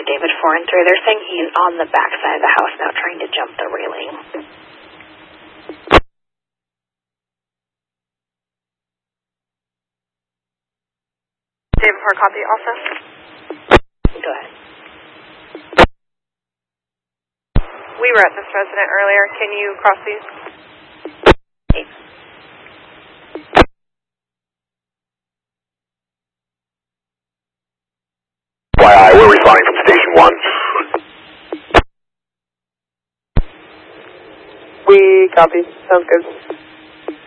David 4 and 3. They're saying he's on the back side of the house now trying to jump the railing. David 4, copy also. Go ahead. We were at this resident earlier. Can you cross these? We're responding from Station 1. We copy. Sounds good.